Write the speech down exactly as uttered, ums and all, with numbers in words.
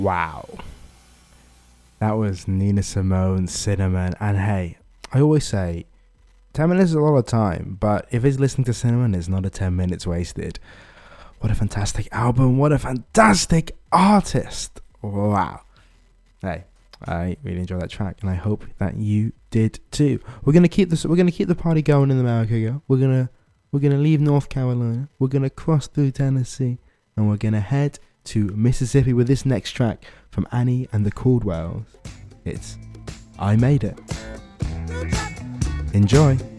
Wow. That was Nina Simone, Cinnamon. And hey, I always say ten minutes is a lot of time, but if it's listening to Cinnamon, it's not a ten minutes wasted. What a fantastic album. What a fantastic artist. Wow. Hey, I really enjoyed that track, and I hope that you did too. We're gonna keep this. We're gonna keep the party going in America, girl. We're gonna we're gonna leave North Carolina. We're gonna cross through Tennessee, and we're gonna head to Mississippi with this next track from Annie and the Caldwells. It's I Made It. Enjoy.